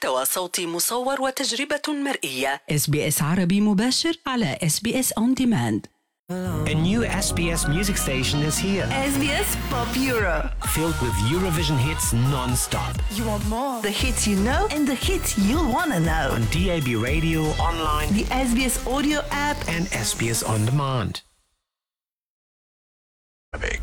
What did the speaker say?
محتوى صوتي مصور وتجربة مرئية. SBS عربي مباشر على SBS On Demand. A new SBS music station is here. SBS Pop Euro. Filled with Eurovision hits non-stop. You want more? The hits you know and the hits you'll want to know. On DAB radio, online, the SBS audio app and SBS On Demand. Arabic.